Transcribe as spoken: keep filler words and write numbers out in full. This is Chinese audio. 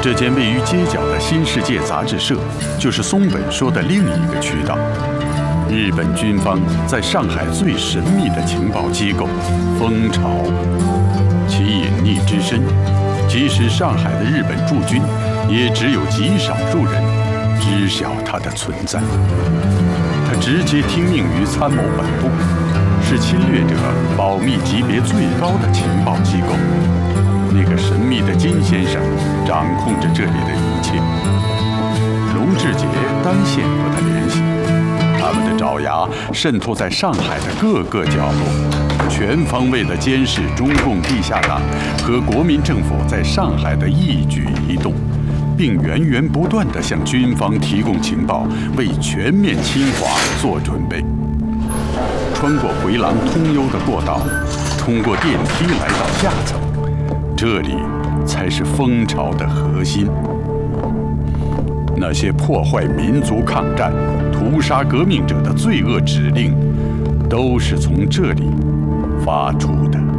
这间位于街角的新世界杂志社，就是松本说的另一个渠道。日本军方在上海最神秘的情报机构——蜂巢，其隐匿之深，即使上海的日本驻军，也只有极少数人知晓它的存在。他直接听命于参谋本部，是侵略者保密级别最高的情报机构。那个神秘的金先生掌控着这里的一切。龙志杰单线和他联系，他们的爪牙渗透在上海的各个角落，全方位地监视中共地下党和国民政府在上海的一举一动，并源源不断地向军方提供情报，为全面侵华做准备。穿过回廊通幽的过道，通过电梯来到下层，这里才是蜂巢的核心。那些破坏民族抗战、屠杀革命者的罪恶指令，都是从这里发出的。